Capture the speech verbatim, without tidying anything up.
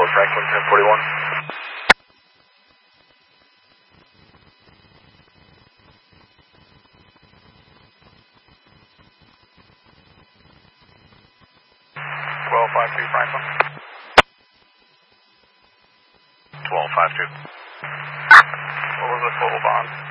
four Franklin ten forty-one. twelve five two Franklin. twelve five two. What was the total bond?